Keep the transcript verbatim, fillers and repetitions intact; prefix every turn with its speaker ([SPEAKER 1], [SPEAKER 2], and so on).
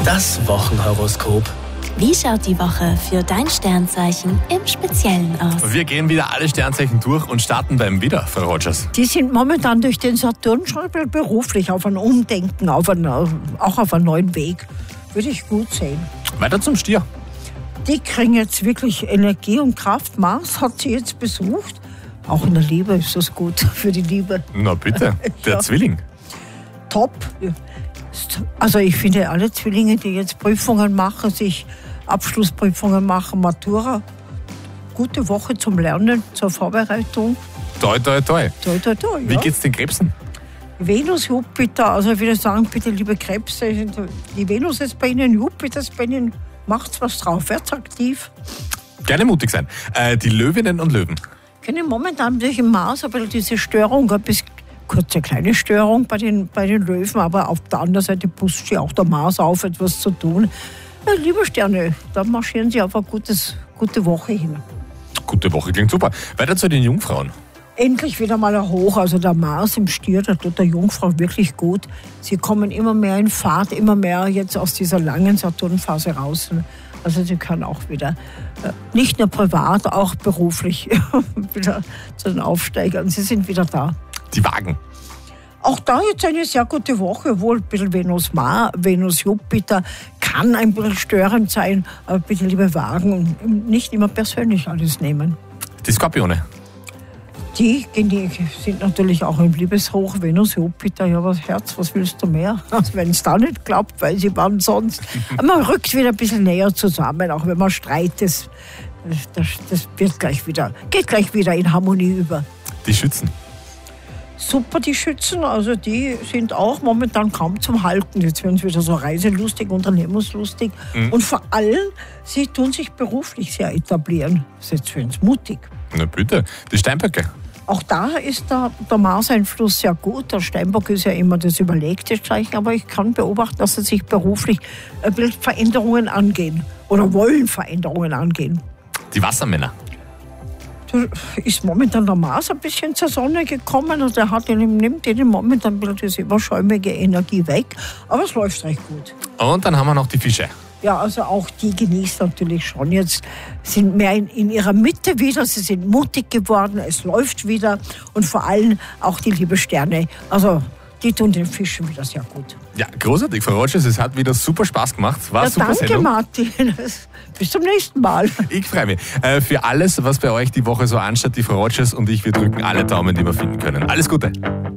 [SPEAKER 1] Das Wochenhoroskop.
[SPEAKER 2] Wie schaut die Woche für dein Sternzeichen im Speziellen aus?
[SPEAKER 3] Wir gehen wieder alle Sternzeichen durch und starten beim Widder, Frau Rogers.
[SPEAKER 4] Die sind momentan durch den Saturn schon beruflich auf ein Umdenken, auf einen, auch auf einen neuen Weg. Würde ich gut sehen.
[SPEAKER 3] Weiter zum Stier.
[SPEAKER 4] Die kriegen jetzt wirklich Energie und Kraft. Mars hat sie jetzt besucht. Auch in der Liebe ist das gut für die Liebe.
[SPEAKER 3] Na bitte, der
[SPEAKER 4] Ja.
[SPEAKER 3] Zwilling.
[SPEAKER 4] Top. Also ich finde, alle Zwillinge, die jetzt Prüfungen machen, sich Abschlussprüfungen machen, Matura, gute Woche zum Lernen, zur Vorbereitung.
[SPEAKER 3] Toi, toi, toi.
[SPEAKER 4] Toi, toi, toi,
[SPEAKER 3] Wie
[SPEAKER 4] ja.
[SPEAKER 3] geht's den Krebsen?
[SPEAKER 4] Venus, Jupiter, also ich würde sagen, bitte liebe Krebse, die Venus ist bei Ihnen, Jupiter ist bei Ihnen, macht's was drauf, wird's aktiv.
[SPEAKER 3] Gerne mutig sein. Äh, die Löwinnen und Löwen.
[SPEAKER 4] Können momentan durch den Mars ein bisschen diese Störung, ein bisschen kurze kleine Störung bei den, bei den Löwen, aber auf der anderen Seite pusht sie auch der Mars auf, etwas zu tun. Ja, liebe Sterne, da marschieren Sie auf eine gutes, gute Woche hin.
[SPEAKER 3] Gute Woche, klingt super. Weiter zu den Jungfrauen.
[SPEAKER 4] Endlich wieder mal ein Hoch, also der Mars im Stier, der tut der Jungfrau wirklich gut. Sie kommen immer mehr in Fahrt, immer mehr jetzt aus dieser langen Saturnphase raus. Also sie können auch wieder, äh, nicht nur privat, auch beruflich wieder zu den Aufsteigern. Sie sind wieder da.
[SPEAKER 3] Die Wagen.
[SPEAKER 4] Auch da jetzt eine sehr gute Woche, wohl ein bisschen Venus, Mars, Venus, Jupiter, kann ein bisschen störend sein, aber bitte liebe Wagen und nicht immer persönlich alles nehmen.
[SPEAKER 3] Die Skorpione.
[SPEAKER 4] Die, die sind natürlich auch im Liebeshoch, Venus, Jupiter, ja was Herz, was willst du mehr? Also wenn es da nicht klappt, weil sie waren sonst. Man rückt wieder ein bisschen näher zusammen, auch wenn man streitet. Das, das wird gleich wieder, geht gleich wieder in Harmonie über.
[SPEAKER 3] Die Schützen.
[SPEAKER 4] Super, die Schützen, also die sind auch momentan kaum zum Halten. Jetzt werden sie wieder so reiselustig, unternehmenslustig. Mhm. Und vor allem, sie tun sich beruflich sehr etablieren. Das ist jetzt für uns mutig.
[SPEAKER 3] Na bitte. Die Steinböcke.
[SPEAKER 4] Auch da ist der, der Mars-Einfluss sehr gut. Der Steinbock ist ja immer das überlegte Zeichen, aber ich kann beobachten, dass sie sich beruflich ein bisschen Veränderungen angehen oder wollen Veränderungen angehen.
[SPEAKER 3] Die Wassermänner.
[SPEAKER 4] Da ist momentan der Mars ein bisschen zur Sonne gekommen und er hat ihn, nimmt ihnen momentan ein bisschen diese überschäumige Energie weg, aber es läuft recht gut.
[SPEAKER 3] Und dann haben wir noch die Fische.
[SPEAKER 4] Ja, also auch die genießen natürlich schon jetzt, sind mehr in, in ihrer Mitte wieder, sie sind mutig geworden, es läuft wieder und vor allem auch die liebe Sterne, also die tun den Fischen wieder sehr gut.
[SPEAKER 3] Ja, großartig, Frau Rogers, es hat wieder super Spaß gemacht. War
[SPEAKER 4] Ja,
[SPEAKER 3] super
[SPEAKER 4] danke
[SPEAKER 3] Sendung.
[SPEAKER 4] Martin, bis zum nächsten Mal.
[SPEAKER 3] Ich freue mich. Äh, für alles, was bei euch die Woche so ansteht, die Frau Rogers und ich, wir drücken alle Daumen, die wir finden können. Alles Gute.